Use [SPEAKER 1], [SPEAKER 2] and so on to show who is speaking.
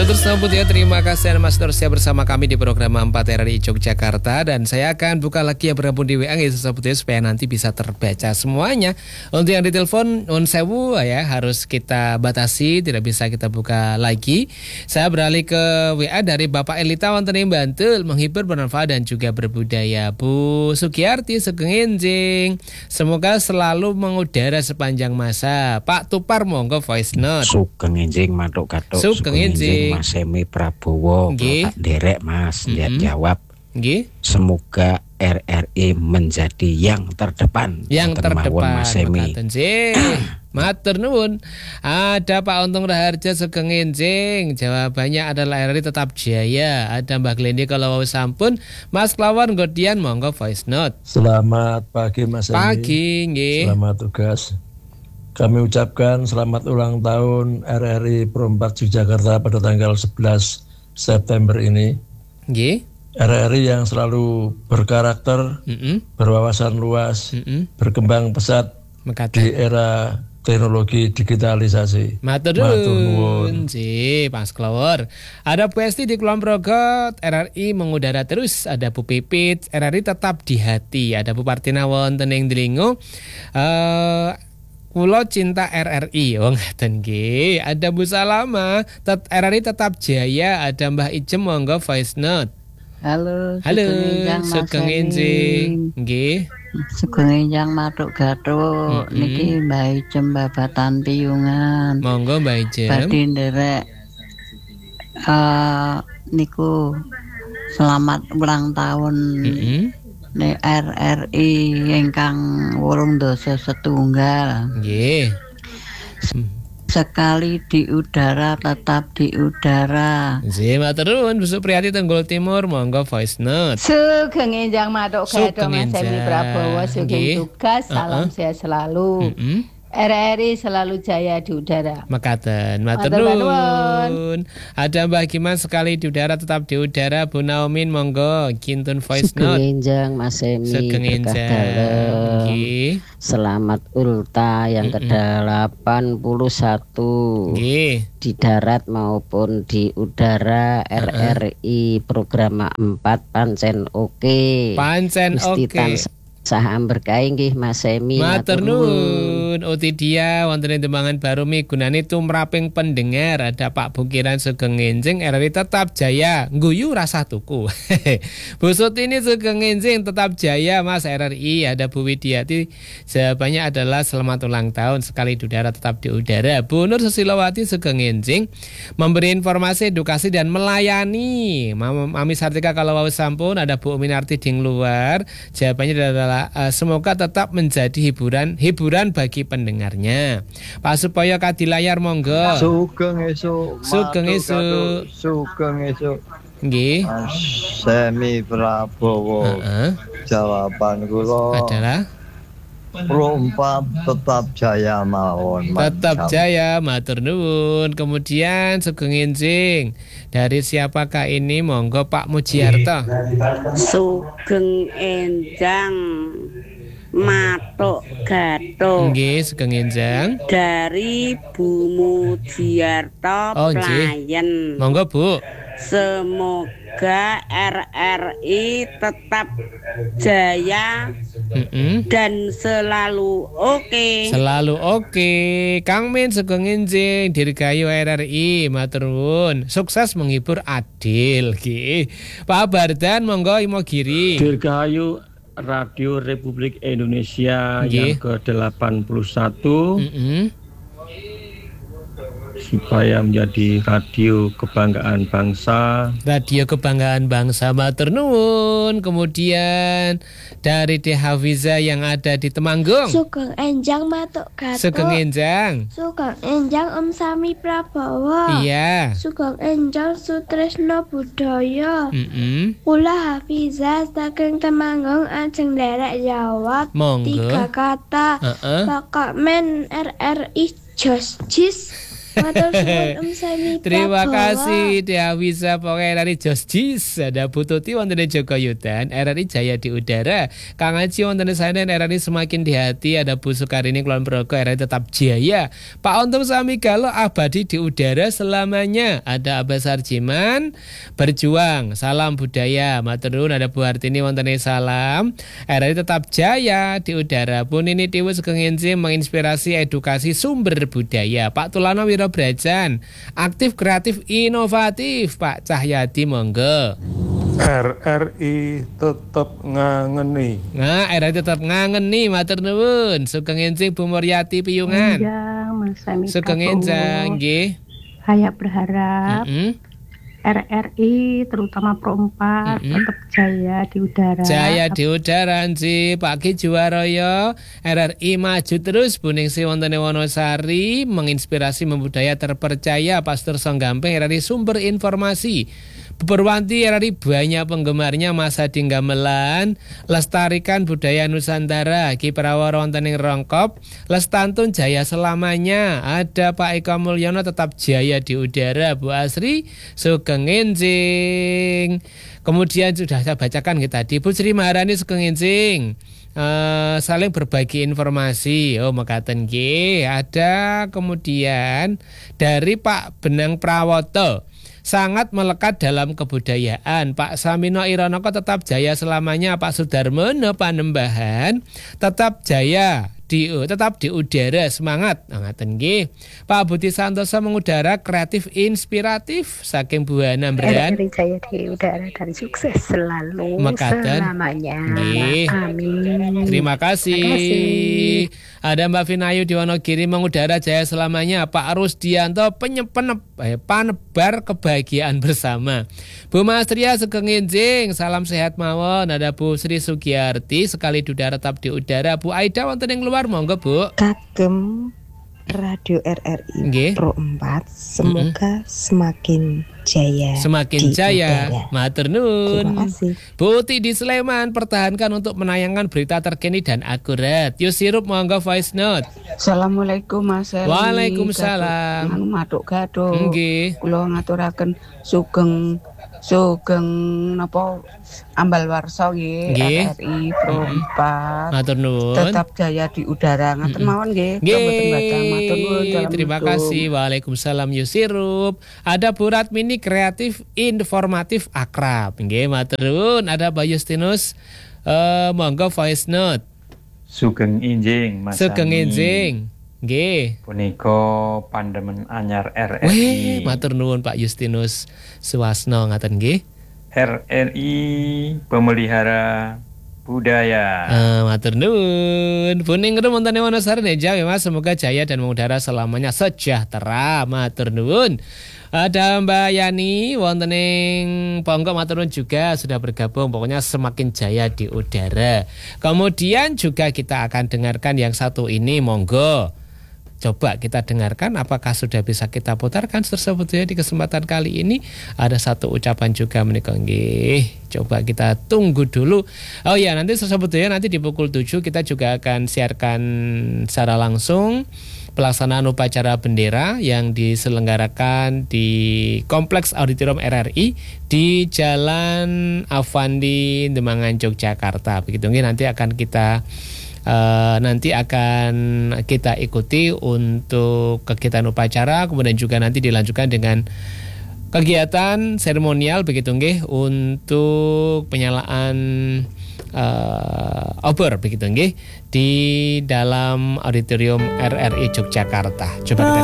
[SPEAKER 1] tersebut ya, terima kasih Mas terusnya bersama kami di program 4 RRI Yogyakarta. Dan saya akan buka lagi ya bergabung di WA ya, sebetulnya supaya nanti bisa terbaca semuanya. Untuk yang ditelepon non sewu ya, harus kita batasi, tidak bisa kita buka lagi. Saya beralih ke WA dari Bapak Elita wonten ing Bantul, menghibur, bermanfaat dan juga berbudaya. Bu Sugiyarti Sugeng Enjing, semoga selalu mengudara sepanjang masa. Pak Tupar monggo voice note.
[SPEAKER 2] Sugeng Enjing matuk katuk.
[SPEAKER 1] Sugeng Enjing
[SPEAKER 2] Mas Semi Prabowo, Bapak derek Mas, dia jawab. Semoga RRI menjadi yang terdepan.
[SPEAKER 1] Yang terdepan,
[SPEAKER 2] Mas Semi.
[SPEAKER 1] Matur nuwun. Ada Pak Untung Raharja Sugeng Enjing, jawabannya adalah RRI tetap jaya. Ada Mbak Glendi kalau sampun. Mas Klawan Godian monggo voice note.
[SPEAKER 3] Selamat pagi Mas Semi.
[SPEAKER 1] Pagi, nggih.
[SPEAKER 3] Selamat tugas. Kami ucapkan selamat ulang tahun RRI Pro 4 Yogyakarta pada tanggal 11 September ini.
[SPEAKER 1] Nggih.
[SPEAKER 3] RRI yang selalu berkarakter, berwawasan luas, berkembang pesat di era teknologi digitalisasi.
[SPEAKER 1] Matur nuwun. Mas Klawor. Ada Bu Esti di Kulon Progo, RRI mengudara terus. Ada Bu Pipit, RRI tetap di hati. Ada Bu Partina wonten ing Delingo. Kulo cinta RRI, ngaten nggih. Ada Bu Salama, RRI tetap jaya. Ada Mbah Ijem monggo voice note.
[SPEAKER 4] Halo,
[SPEAKER 1] Sugeng Enjing, nggih.
[SPEAKER 4] Sugeng Enjang matuk gathuk. Niki Mbah Ijem babatan piyungan.
[SPEAKER 1] Monggo Mbah Ijem.
[SPEAKER 4] Badhe nderek niku selamat ulang tahun. RRI ingkang 87.
[SPEAKER 1] Nggih.
[SPEAKER 4] Sekali di udara tetap di udara.
[SPEAKER 1] Nggih, matur nuwun Bu Supriyati Tenggul Timur, monggo voice note.
[SPEAKER 5] Sugeng Enjang matuk gathuk Mas Semi Prabowo, sugeng tugas, salam sehat selalu. RRI selalu jaya di udara.
[SPEAKER 1] Mekaten, matur nuwun. Ada Mbak Giman sekali di udara tetap di udara. Bu Naumin monggo kintun voice note.
[SPEAKER 6] Sugeng Enjang Mas Semi.
[SPEAKER 1] Sugeng Enjang.
[SPEAKER 6] Selamat ulta yang ke-81. Di darat maupun di udara. RRI program 4 pancen oke.
[SPEAKER 1] Pancen oke.
[SPEAKER 6] Saham berkah nggih Mas Semi.
[SPEAKER 1] Matur nuwun. Otidia wonten ing Dembangan Barumi gunane tumraping pendengar. Ada Pak Bukiran Sugeng Enjing, RRI tetap jaya. Guyu rasa tuku. Bu Sutini Sugeng Enjing tetap jaya Mas RRI. Ada Bu Widiati, jawabannya adalah selamat ulang tahun, sekali di udara tetap di udara. Bu Nur Susilowati Sugeng Enjing memberi informasi, edukasi dan melayani. Mami Sartika kalau wau sampun. Ada Bu Minarti ding luar, jawabannya adalah semoga tetap menjadi hiburan bagi pendengarnya. Pak Supoyo Kadi layar monggo.
[SPEAKER 7] Sugeng esuk.
[SPEAKER 1] Sugeng esuk.
[SPEAKER 7] Sugeng esuk.
[SPEAKER 1] Nggih.
[SPEAKER 7] Semi Prabowo. Jawaban kula
[SPEAKER 1] adalah
[SPEAKER 7] Pro 4 tetap jaya mawon.
[SPEAKER 1] Tetap jaya, matur nuwun. Kemudian Sugeng Enjing, dari siapakah ini? Monggo Pak Mujiarto.
[SPEAKER 8] Sugeng Enjang matuk gathuk.
[SPEAKER 1] Nggih, Sugeng Enjang.
[SPEAKER 8] Dari Bu Mujiarto Playen.
[SPEAKER 1] Monggo Bu.
[SPEAKER 8] Semoga RRI tetap jaya dan selalu oke.
[SPEAKER 1] Selalu oke. Kang Min Sugeng Enjing, Dirgayu RRI, matur nuwun. Sukses menghibur adil nggih. Pak Bardan monggo Imogiri.
[SPEAKER 9] Dirgayu Radio Republik Indonesia yang ke-81. Supaya menjadi radio kebanggaan bangsa.
[SPEAKER 1] Radio kebanggaan bangsa, matur nuwun. Kemudian dari Hafiza yang ada di Temanggung.
[SPEAKER 10] Sugeng Enjang matuk gathuk.
[SPEAKER 1] Sugeng Enjang.
[SPEAKER 10] Sugeng Enjang Om Sami Prabowo.
[SPEAKER 1] Iya.
[SPEAKER 10] Sugeng Enjang Sutresno Budaya. Kula Hafiza saking Temanggung ajeng nderek jawab.
[SPEAKER 1] Monggo.
[SPEAKER 10] 3 kata. Pokok men RRI jos jis. Matur suwun Semi Prabowo.
[SPEAKER 1] Terima kasih Deawiza pokoknya dari Josjis. Ada Bu Tuti wonten Jogoyudan, RRI Jaya di udara. Kang Aji wonten Sanen, RRI semakin di hati. Ada Bu Sukarini Kulon Progo, RRI tetap jaya. Pak Untung Sami Galo abadi di udara selamanya. Ada Abbas Sarjiman berjuang. Salam budaya. Matur nuwun. Ada Bu Hartini wonten salam. RRI tetap jaya di udara. Bu Nini Tiwu Sugeng Enjing menginspirasi edukasi sumber budaya. Pak Tulano Wirobrajan aktif kreatif inovatif. Pak Cahyadi monggo.
[SPEAKER 11] RRI tetap ngangeni.
[SPEAKER 1] Nah, RRI tetap ngangeni. Matur nuwun. Sugeng Enjing Bu Muryati Piyungan.
[SPEAKER 12] Mas Sami
[SPEAKER 1] Sugeng Enjing nggih.
[SPEAKER 12] Saya berharap RRI terutama Pro 4 tetap jaya di udara.
[SPEAKER 1] Jaya di udara nji. Pak Ki Juwaroyo, RRI maju terus. Bu Ningsih wonten Wonosari menginspirasi membudaya terpercaya. Pastor Songgampeng, RRI sumber informasi. Bu Purwanti, RRI banyak penggemarnya. Mas Hadi Gamelan, lestarikan budaya Nusantara. Ki Prawara wonten ing Rongkop, lestantun jaya selamanya. Ada Pak Eko Mulyono tetap jaya di udara. Bu Asri Sugeng Enjing. Kemudian sudah saya bacakan kita tadi. Bu Sri Maharani Sugeng Enjing. Saling berbagi informasi. Oh mekaten nggih. Ada kemudian dari Pak Benang Prawoto, sangat melekat dalam kebudayaan. Pak Samino Ironoko tetap jaya selamanya. Pak Sudarmono Panembahan tetap jaya tetap di udara, semangat. Ngaten nggih. Pak Budi Santoso mengudara kreatif inspiratif saking Buana Mbran.
[SPEAKER 12] RRI Jaya di udara dan sukses selalu
[SPEAKER 1] mekaten
[SPEAKER 12] selamanya.
[SPEAKER 1] Nggih.
[SPEAKER 12] Amin.
[SPEAKER 1] Terima kasih. Ada Mbak Finayu di Wonogiri mengudara jaya selamanya. Pak Rusdianto panebar kebahagiaan bersama. Bu Mastria Sugeng Enjing, salam sehat mawon. Ada Bu Sri Sugiyarti, sekali di udara tetap di udara. Bu Aida wonten ing luar monggo Bu.
[SPEAKER 13] Kagem Radio RRI Pro 4 semoga semakin jaya.
[SPEAKER 1] Semakin jaya. Matur nuwun.
[SPEAKER 13] Terima kasih.
[SPEAKER 1] Bu Uti di Sleman, pertahankan untuk menayangkan berita terkini dan akurat. Yusirup monggo voice note.
[SPEAKER 14] Assalamualaikum Mas Eli.
[SPEAKER 1] Waalaikumsalam.
[SPEAKER 14] Maduk Gado.
[SPEAKER 1] Nggih.
[SPEAKER 14] Kula ngaturaken sugeng napa ambal warsa nggih RRI Pro 4.
[SPEAKER 1] Matur nuwun.
[SPEAKER 14] Tetap jaya di udara. Ngaten mawon nggih. Matur nuwun.
[SPEAKER 1] Terima kasih. Waalaikumsalam Yusirup. Ada Bu Ratmini kreatif informatif akrab. Nggih, matur nuwun. Ada Pak Justinus monggo voice note.
[SPEAKER 9] Sugeng Enjing Mas.
[SPEAKER 1] Sugeng Enjing. Nggih.
[SPEAKER 9] Punika pandemen anyar RRI.
[SPEAKER 1] Wih, matur nuwun Pak Justinus Suwasno ngaten nggih.
[SPEAKER 9] RRI pemelihara budaya.
[SPEAKER 1] Matur nuwun. Bu Ningrum wonten Wonosari Jawa Mas, semoga jaya dan mengudara selamanya sejahtera. Matur nuwun. Ada Mbak Yani wonten ing Ponggo, matur nuwun juga sudah bergabung. Pokoknya semakin jaya di udara. Kemudian juga kita akan dengarkan yang satu ini, monggo. Coba kita dengarkan apakah sudah bisa kita putarkan tersebutnya di kesempatan kali ini. Ada satu ucapan juga menika nggih. Coba kita tunggu dulu. Oh ya, nanti tersebutnya nanti di pukul 7 kita juga akan siarkan secara langsung pelaksanaan upacara bendera yang diselenggarakan di Kompleks Auditorium RRI di Jalan Avandi Demangan Yogyakarta. Begitu nggih, nanti akan kita ikuti untuk kegiatan upacara, kemudian juga nanti dilanjutkan dengan kegiatan seremonial begitu nggih untuk penyalaan obor begitu nggih di dalam auditorium RRI Yogyakarta. Coba kita